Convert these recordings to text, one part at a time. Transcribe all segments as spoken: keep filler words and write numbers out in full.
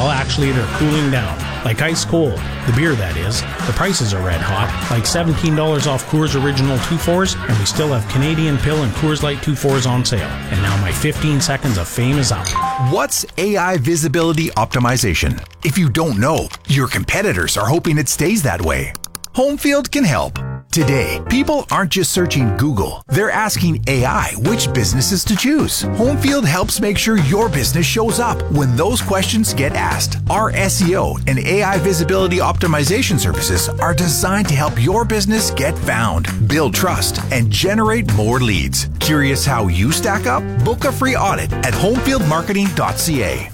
Well, actually, they're cooling down. Like ice cold. The beer, that is. The prices are red hot. Like seventeen dollars off Coors Original two fours, and we still have Canadian Pill and Coors Light two fours on sale. And now my fifteen seconds of fame is up. What's A I visibility optimization? If you don't know, your competitors are hoping it stays that way. Homefield can help. Today, people aren't just searching Google. They're asking A I which businesses to choose. Homefield helps make sure your business shows up when those questions get asked. Our S E O and A I visibility optimization services are designed to help your business get found, build trust, and generate more leads. Curious how you stack up? Book a free audit at homefield marketing dot c a.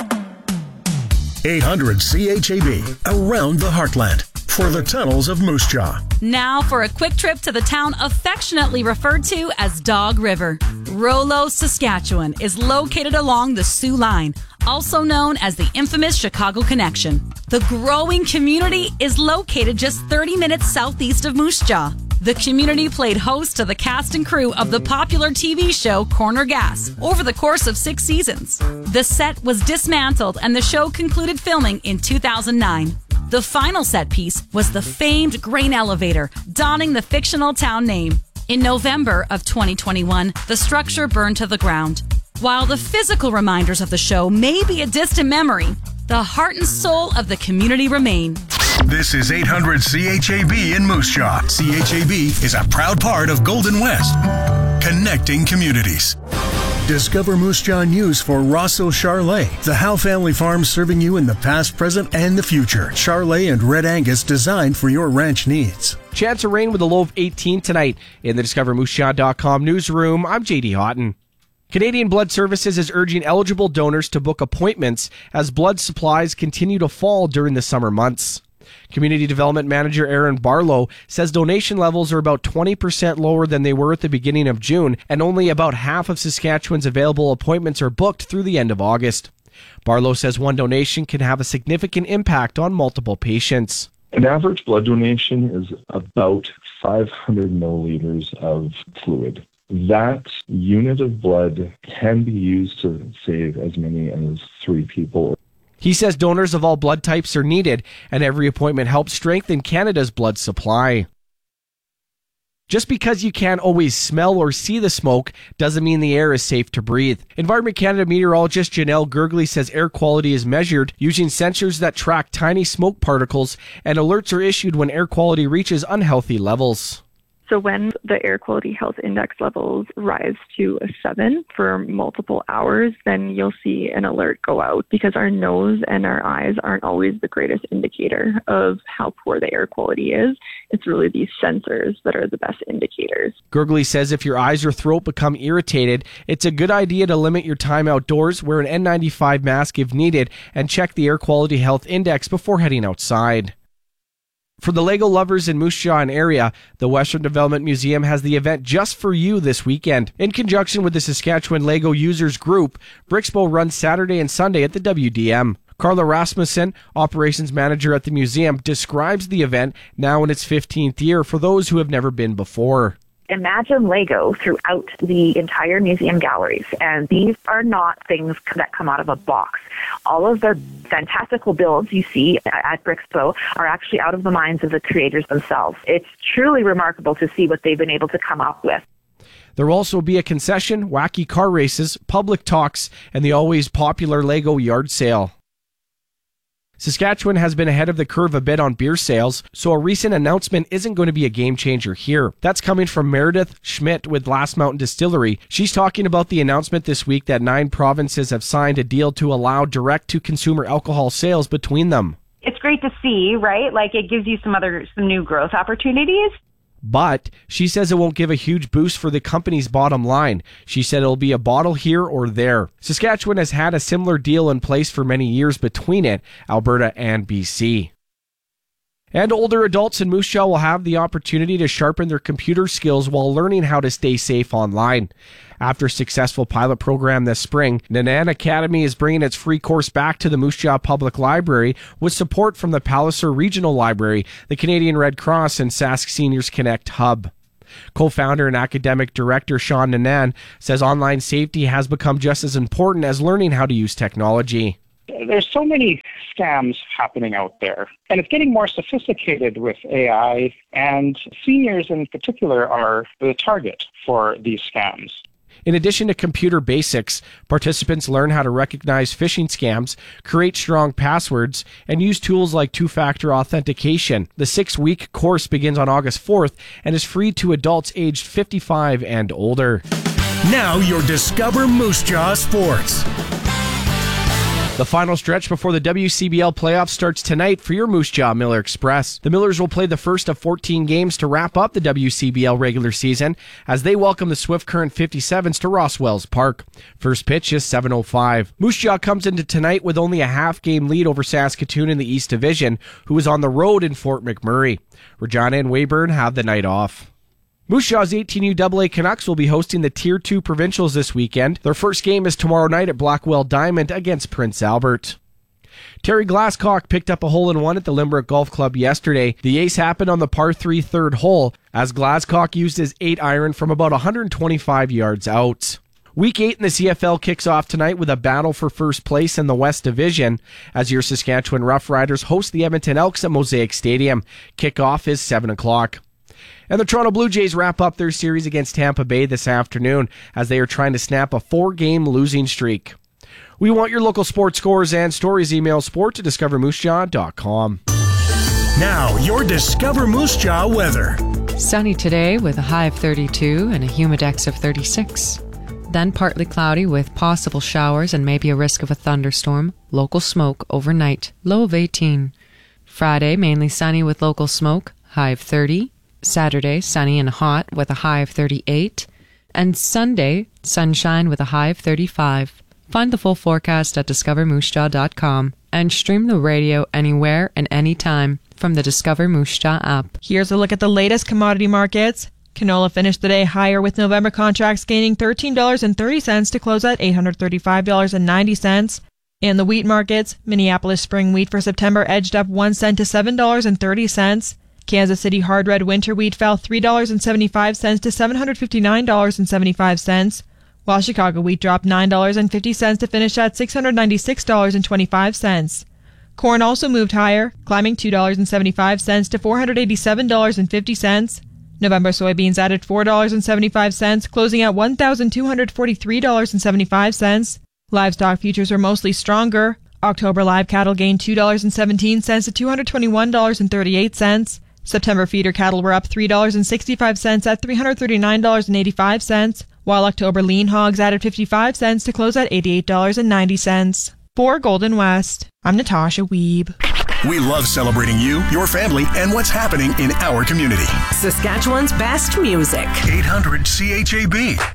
eight hundred C H A B, around the heartland, for the tunnels of Moose Jaw. Now for a quick trip to the town affectionately referred to as Dog River. Rollo, Saskatchewan is located along the Soo Line, also known as the infamous Chicago Connection. The growing community is located just thirty minutes southeast of Moose Jaw. The community played host to the cast and crew of the popular T V show Corner Gas over the course of six seasons. The set was dismantled and the show concluded filming in two thousand nine. The final set piece was the famed grain elevator, donning the fictional town name. In November of twenty twenty-one, the structure burned to the ground. While the physical reminders of the show may be a distant memory, the heart and soul of the community remain. This is eight hundred C H A B in Moose Jaw. C H A B is a proud part of Golden West, connecting communities. Discover Moose Jaw news for Rosso Charlet, the Howe family farm serving you in the past, present, and the future. Charlet and Red Angus designed for your ranch needs. Chance of rain with a low of eighteen tonight. In the Discover Moose Jaw dot com newsroom, I'm J D Houghton. Canadian Blood Services is urging eligible donors to book appointments as blood supplies continue to fall during the summer months. Community Development Manager Aaron Barlow says donation levels are about twenty percent lower than they were at the beginning of June, and only about half of Saskatchewan's available appointments are booked through the end of August. Barlow says one donation can have a significant impact on multiple patients. An average blood donation is about five hundred milliliters of fluid. That unit of blood can be used to save as many as three people. He says donors of all blood types are needed, and every appointment helps strengthen Canada's blood supply. Just because you can't always smell or see the smoke doesn't mean the air is safe to breathe. Environment Canada meteorologist Janelle Gergley says air quality is measured using sensors that track tiny smoke particles, and alerts are issued when air quality reaches unhealthy levels. So when the air quality health index levels rise to a seven for multiple hours, then you'll see an alert go out, because our nose and our eyes aren't always the greatest indicator of how poor the air quality is. It's really these sensors that are the best indicators. Gergley says if your eyes or throat become irritated, it's a good idea to limit your time outdoors, wear an N ninety-five mask if needed, and check the air quality health index before heading outside. For the Lego lovers in Moose Jaw and area, the Western Development Museum has the event just for you this weekend. In conjunction with the Saskatchewan Lego Users Group, Brixpo runs Saturday and Sunday at the W D M. Carla Rasmussen, operations manager at the museum, describes the event, now in its fifteenth year, for those who have never been before. Imagine Lego throughout the entire museum galleries, and these are not things that come out of a box. All of the fantastical builds you see at Brixpo are actually out of the minds of the creators themselves. It's truly remarkable to see what they've been able to come up with. There will also be a concession, wacky car races, public talks, and the always popular Lego yard sale. Saskatchewan has been ahead of the curve a bit on beer sales, so a recent announcement isn't going to be a game changer here. That's coming from Meredith Schmidt with Last Mountain Distillery. She's talking about the announcement this week that nine provinces have signed a deal to allow direct-to-consumer alcohol sales between them. It's great to see, right? Like, it gives you some other, some new growth opportunities. But she says it won't give a huge boost for the company's bottom line. She said it'll be a bottle here or there. Saskatchewan has had a similar deal in place for many years between it, Alberta and B C. And older adults in Moose Jaw will have the opportunity to sharpen their computer skills while learning how to stay safe online. After a successful pilot program this spring, Nanan Academy is bringing its free course back to the Moose Jaw Public Library with support from the Palliser Regional Library, the Canadian Red Cross, and Sask Seniors Connect Hub. Co-founder and academic director Sean Nanan says online safety has become just as important as learning how to use technology. there's so many scams happening out there, and it's getting more sophisticated with A I, and seniors in particular are the target for these scams. In addition to computer basics, participants learn how to recognize phishing scams, create strong passwords, and use tools like two-factor authentication. The six-week course begins on August fourth and is free to adults aged fifty-five and older. Now your Discover Moose Jaw Sports. The final stretch before the W C B L playoffs starts tonight for your Moose Jaw Miller Express. The Millers will play the first of fourteen games to wrap up the W C B L regular season as they welcome the Swift Current fifty-sevens to Ross Wells Park. First pitch is seven oh five. Moose Jaw comes into tonight with only a half-game lead over Saskatoon in the East Division, who is on the road in Fort McMurray. Regina and Weyburn have the night off. Moose Jaw's eighteen U double A Canucks will be hosting the Tier two Provincials this weekend. Their first game is tomorrow night at Blackwell Diamond against Prince Albert. Terry Glasscock picked up a hole-in-one at the Limerick Golf Club yesterday. The ace happened on the par three third hole as Glasscock used his eight iron from about one hundred twenty-five yards out. Week eight in the C F L kicks off tonight with a battle for first place in the West Division as your Saskatchewan Roughriders host the Edmonton Elks at Mosaic Stadium. Kickoff is seven o'clock. And the Toronto Blue Jays wrap up their series against Tampa Bay this afternoon as they are trying to snap a four-game losing streak. We want your local sports scores and stories. Email sport to discover moose jaw dot com. Now, your Discover Moose Jaw weather. Sunny today with a high of thirty-two and a humidex of thirty-six. Then partly cloudy with possible showers and maybe a risk of a thunderstorm. Local smoke overnight, low of eighteen. Friday, mainly sunny with local smoke, high of thirty. Saturday, sunny and hot with a high of thirty-eight. And Sunday, sunshine with a high of thirty-five. Find the full forecast at discover moose jaw dot com and stream the radio anywhere and anytime from the Discover Moose Jaw app. Here's a look at the latest commodity markets. Canola finished the day higher with November contracts gaining thirteen dollars and thirty cents to close at eight hundred thirty-five dollars and ninety cents. In the wheat markets, Minneapolis spring wheat for September edged up one cent to seven dollars and thirty cents. Kansas City hard red winter wheat fell three dollars and seventy-five cents to seven hundred fifty-nine dollars and seventy-five cents, while Chicago wheat dropped nine dollars and fifty cents to finish at six hundred ninety-six dollars and twenty-five cents. Corn also moved higher, climbing two dollars and seventy-five cents to four hundred eighty-seven dollars and fifty cents. November soybeans added four dollars and seventy-five cents, closing at one thousand two hundred forty-three dollars and seventy-five cents. Livestock futures were mostly stronger. October live cattle gained two dollars and seventeen cents to two hundred twenty-one dollars and thirty-eight cents. September feeder cattle were up three dollars and sixty-five cents at three hundred thirty-nine dollars and eighty-five cents, while October lean hogs added fifty-five cents to close at eighty-eight dollars and ninety cents. For Golden West, I'm Natasha Wiebe. We love celebrating you, your family, and what's happening in our community. Saskatchewan's best music. eight hundred C H A B.